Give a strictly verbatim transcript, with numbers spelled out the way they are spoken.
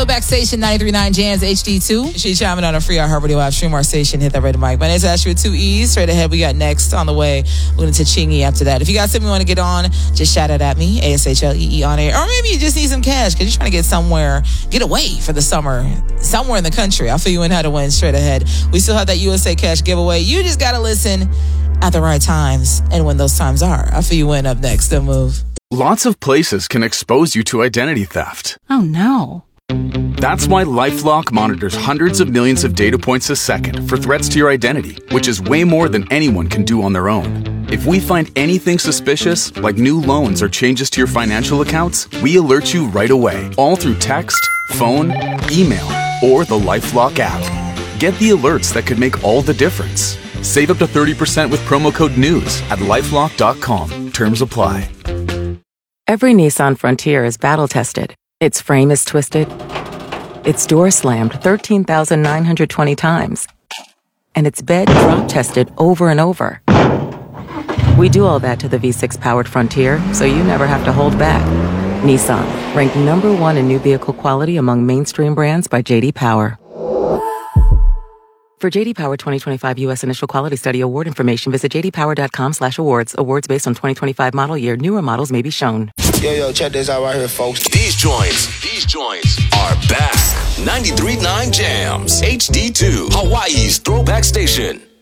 Throwback Station ninety-three point nine Jams H D two. She's chiming on a free iHeartRadio app. Stream our station. Hit that red mic. My name's Ashley with two E's. Straight ahead, we got next on the way. We're going to Chingy after that. If you got something you want to get on, just shout it at me. A S H L E E on air. Or maybe you just need some cash because you're trying to get somewhere, get away for the summer, somewhere in the country. I'll fill you in how to win straight ahead. We still have that U S A Cash giveaway. You just got to listen at the right times and when those times are. I'll fill you in up next. Don't move. Lots of places can expose you to identity theft. Oh, no. That's why LifeLock monitors hundreds of millions of data points a second for threats to your identity, which is way more than anyone can do on their own. If we find anything suspicious, like new loans or changes to your financial accounts, we alert you right away, all through text, phone, email, or the LifeLock app. Get the alerts that could make all the difference. Save up to thirty percent with promo code NEWS at lifelock dot com. Terms apply. Every Nissan Frontier is battle-tested. Its frame is twisted. Its door slammed thirteen thousand nine hundred twenty times. And its bed drop-tested over and over. We do all that to the V six powered Frontier, so you never have to hold back. Nissan, ranked number one in new vehicle quality among mainstream brands by J D Power. For J D Power twenty twenty-five U S Initial Quality Study award information, visit j d power dot com slash awards. Awards based on twenty twenty-five model year. Newer models may be shown. Yo, yo, check this out right here, folks. These joints, these joints are back. ninety-three point nine Jams, H D two, Hawaii's Throwback Station.